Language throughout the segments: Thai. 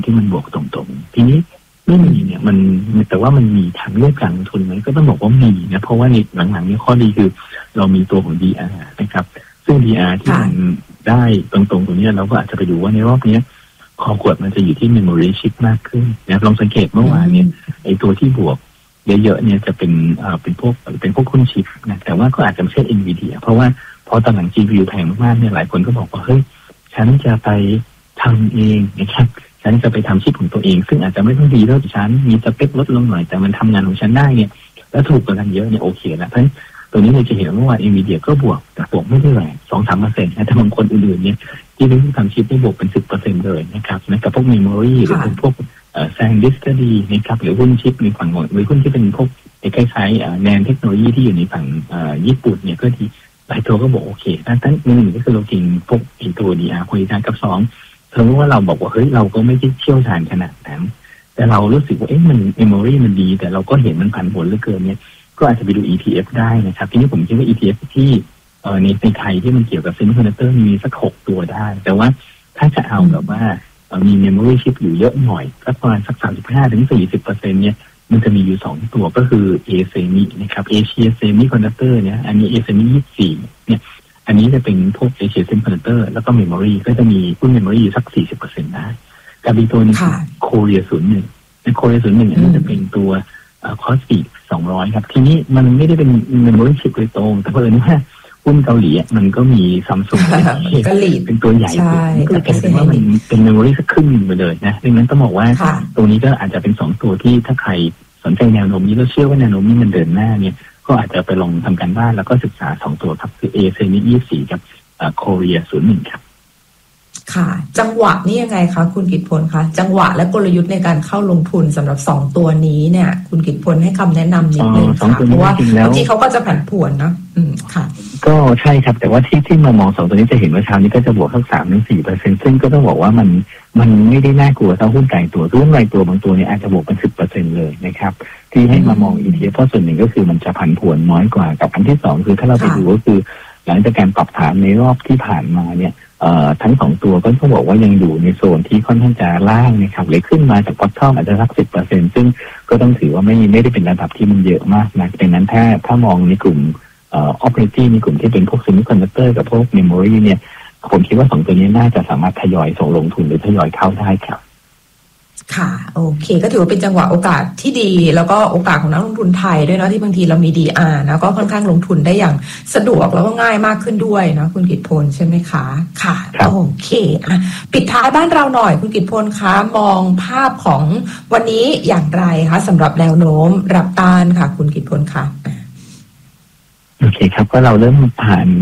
ที่มันบวกตรงๆทีนี้ไม่มีเนี่ยมันแต่ว่ามันมีทางเลือกการลงทุนไหมก็ต้องบอกว่ามีนะเพราะว่าในหลังๆนี้ข้อดีคือเรามีตัวของ DR นะครับซึ่ง DR ที่มันได้ตรงๆตรงนี้เราก็อาจจะไปดูว่าในรอบนี้คอขวดมันจะอยู่ที่ memory chip มากขึ้นนะลองสังเกตเมื่อวานเนี่ยไอ้ตัวที่บวกเยอะๆเนี่ยจะเป็นพวกหุ้นชิปนะแต่ว่าก็อาจจะไม่ใช่ Nvidia เพราะว่าพอตอนหลัง GPU แพงมากๆเนี่ยหลายคนก็บอกว่าเฮ้ยฉันจะไปทำเองนะครับฉันจะไปทำชิปของตัวเองซึ่งอาจจะไม่ต้องดีเท่าฉันมีสเปคลดลงหน่อยแต่มันทำงานของฉันได้เนี่ยแล้วถูกกว่ากันเยอะเนี่ยโอเคแล้วเพราะฉะนั้นตัวนี้เราจะเห็นว่า Nvidia ก็บวกแต่บวกไม่ได้แรง 2-3% นะแต่บางคนอื่นๆเนี่ยที่เรื่องทำชิปได้บวกเป็น 10% เลยนะครับนะกับพวก memory หรือเป็นพวกSanDisk ก็ดีนะครับหรือหุ้นชิปในฝั่งหรือหุ้นที่เป็นพวกคล้ายๆแนนเทคโนโลยีที่อยู่ในฝั่งญี่ปุ่นเนี่ยก็ดีหลายตัวก็บอกโอเคตั้งหนึ่งก็คือเรากินพวกตัว DR คุยกันกับ2เธอรู้ว่าเราบอกว่าเฮ้ยเราก็ไม่ได้เชี่ยวชาญขนาดนั้นแต่เรารู้สึกว่ามัน memory มันดีแต่เราก็เห็นมันผันผวนเหลือเกินเนี่ยก็อาจจะไปดู ETF ได้นะครับทีนี้ผมคิดว่า ETF ที่ในไทยที่มันเกี่ยวกับ semiconductor มีสัก6ตัวได้แต่ว่าถ้าจะเอาแบบว่ามี memory chip อยู่เยอะหน่อยสักประมาณสัก 35-40% เนี่ยมันจะมีอยู่2ตัวก็คือ ASMI นะครับ Asia Semiconductor เนี่ยอันนี้ ASMI 24เนี่ยอันนี้จะเป็นพวก Asia Semiconductor แล้วก็ memory ก็จะมีหุ้น memory สัก 40% ได้กับอีกตัวนึงคือ Korea 01ใน Korea 01เนี่ยมันจะเป็นตัวKospi 200ครับทีนี้มันไม่ได้เป็น memory chip โดยตรงแต่เพิ่นว่าหุ้นเกาหลีมันก็มีซัมซุงเป็นตัวใหญ่ก็เลยกลายเป็นว่ามันเป็นเมมโมรี่สักครึ่งไปเลยนะดังนั้นต้องบอกว่าตัวนี้ก็อาจจะเป็น2ตัวที่ถ้าใครสนใจแนวโน้มนี้แล้วเชื่อว่าแนวโน้มนี้มันเดินหน้าเนี่ยก็อาจจะไปลองทำการบ้านแล้วก็ศึกษา2ตัวครับคือ ASMI 24กับKorea 01ครับค่ะจังหวะนี่ยังไงคะคุณกิตพลคะจังหวะและกลยุทธ์ในการเข้าลงทุนสำหรับ2ตัวนี้เนี่ยคุณกิตพลให้คำแนะนำนิดนึงค่ะเพราะว่าบางทีเขาก็จะผันผวนนะค่ะก็ใช่ครับแต่ว่าที่มามอง2ตัวนี้จะเห็นว่าเช้านี้ก็จะบวกสัก 3-4% ซึ่งก็ต้องบอกว่ามันไม่ได้น่ากลัวเท่าหุ้นไก่ตัวหุ้นไก่ตัวบางตัวเนี่ยอาจจะบวกเป็น 10% เลยนะครับที่ให้มามอง ETF เพราะส่วนหนึ่งก็คือมันจะผันผวนน้อยกว่ากับอันที่2คือถ้าเราไปดูก็คือหลังจากการปรับฐานในรอบที่ผ่านมาเนี่ยทั้ง2ตัวก็ต้องบอกว่ายังอยู่ในโซนที่ค่อนข้างจะล่างนะครับเลยขึ้นมาจาก bottom อาจจะสัก 10% ซึ่งก็ต้องถือว่าไม่ได้เป็นระดับที่มันเยอะมากนะดังนั้นถ้ามองในกลุ่มopportunity ในกลุ่มที่เป็นพวก semiconductor กับพวก memory เนี่ยผมคิดว่า2ตัวนี้น่าจะสามารถทยอยส่งลงทุนหรือทยอยเข้าได้ครับค่ะโอเคก็ถือว่าเป็นจังหวะโอกาสที่ดีแล้วก็โอกาสของนักลงทุนไทยด้วยเนาะที่บางทีเรามี DR นะก็ค่อนข้างลงทุนได้อย่างสะดวกแล้วก็ง่ายมากขึ้นด้วยนะคุณกิตพลใช่ไหมคะค่ะโอเคปิดท้ายบ้านเราหน่อยคุณกิตพลคะมองภาพของวันนี้อย่างไรคะสำหรับแนวโน้มรับต้านค่ะคุณกิตพลคะโอเคครับก็เราเริ่มผ่าน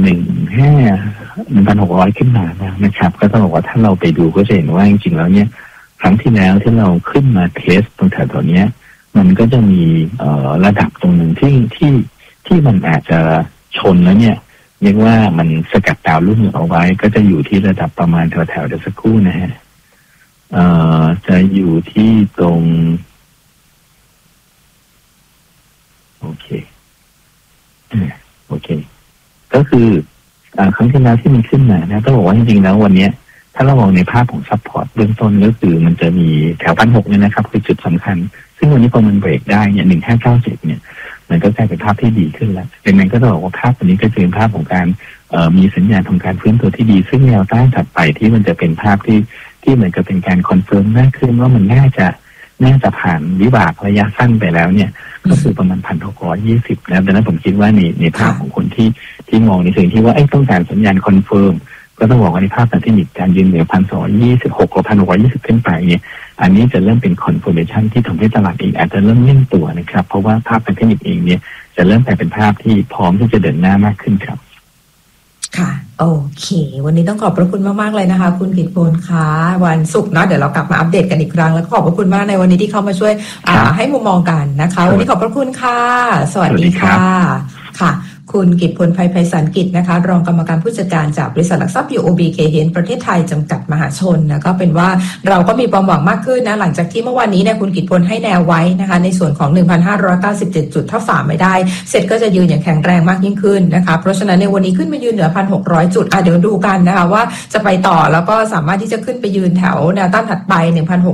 1,600ขึ้นมาแล้วนะครับก็ต้องบอกว่าถ้าเราไปดูก็จะเห็นว่าจริงๆแล้วเนี่ยครั้งที่แล้วที่เราขึ้นมาเทสตรงแถวๆนี้มันก็จะมีระดับตรงหนึ่งที่มันอาจจะชนแล้วเนี่ยเรียกว่ามันสกัดดาวรุ่งเอาไว้ก็จะอยู่ที่ระดับประมาณแถวๆเดี๋ยวสักครู่นะฮะจะอยู่ที่ตรงโอเคก็คือครั้งที่แล้วที่มันขึ้นมานะต้องบอกว่าจริงๆแล้ววันนี้ถ้าเรามองในภาพของซัพพอร์ตเบื้องต้นก็คือมันจะมีแถว 1,600 เนี่ยนะครับคือจุดสำคัญซึ่งวันนี้พอมันเบรกได้เนี่ย1597เนี่ยมันก็กลายเป็นภาพที่ดีขึ้นแล้วดังนั้นก็ต้องบอกว่าภาพวันนี้ก็จะเป็นภาพของการมีสัญญาณของการฟื้นตัวที่ดีซึ่งแนวต้านถัดไปที่มันจะเป็นภาพที่เหมือนกับเป็นการคอนเฟิร์มมากขึ้นว่ามันน่าจะผ่านวิบากระยะสั้นไปแล้วเนี่ยก็คือประมาณ 1,620 นะดังนั้นผมคิดว่าในภาพของคนที่มองในเชิงที่ว่าต้องการสัญญาณคอนเฟิร์มก็ต้องบอกว่าในภาพทางเทคนิคการยืนเหนือ 1,226 กับ 1,620 ขึ้นไปเนี่ยอันนี้จะเริ่มเป็น confirmation ที่ทำให้ตลาดเองอาจจะเริ่มเล่นตัวนะครับเพราะว่าภาพทางเทคนิคเองเนี่ยจะเริ่มกลายเป็นภาพที่พร้อมที่จะเดินหน้ามากขึ้นครับค่ะโอเควันนี้ต้องขอบพระคุณมากๆเลยนะคะคุณกิตพลคะวันศุกร์เนาะเดี๋ยวเรากลับมาอัปเดตกันอีกครั้งแล้วก็ขอบพระคุณมากในวันนี้ที่เข้ามาช่วยให้มุมมองกันนะคะวันนี้ขอบพระคุณค่ะสวัสดีค่ะค่ะคุณกิตพลไพศาลกิจนะคะรองกรรมการผู้จัดการจากบริษัทหลักทรัพย์ UOB Kay Hian ประเทศไทยจำกัดมหาชนนะก็เป็นว่าเราก็มีความหวังมากขึ้นนะหลังจากที่เมื่อวานนี้เนี่ยคุณกิตพลให้แนวไว้นะคะในส่วนของ 1,597 จุดถ้าฝ่าไม่ได้เสร็จก็จะยืนอย่างแข็งแรงมากยิ่งขึ้นนะคะเพราะฉะนั้นในวันนี้ขึ้นมายืนเหนือ 1,600 จุดเดี๋ยวดูกันนะคะว่าจะไปต่อแล้วก็สามารถที่จะขึ้นไปยืนแถวแนวต้านถัดไป 1,600